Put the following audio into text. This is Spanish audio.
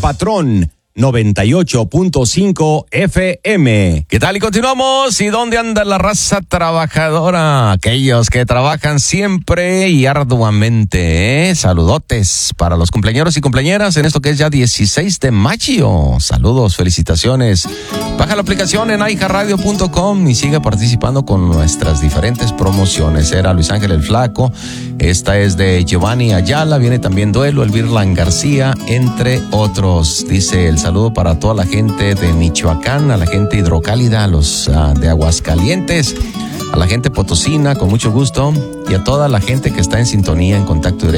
Patrón 98.5 FM. ¿Qué tal? Y continuamos. ¿Y dónde anda la raza trabajadora? Aquellos que trabajan siempre y arduamente, ¿eh? Saludotes para los cumpleañeros y cumpleañeras en esto que es ya 16 de mayo. Saludos, felicitaciones. Baja la aplicación en iHeartRadio.com y sigue participando con nuestras diferentes promociones. Era Luis Ángel el Flaco. Esta es de Giovanni Ayala. Viene también Duelo, Elvirlan García, entre otros. Dice el saludo para toda la gente de Michoacán, a la gente hidrocálida, a los de Aguascalientes, a la gente potosina, con mucho gusto, y a toda la gente que está en sintonía, en contacto directo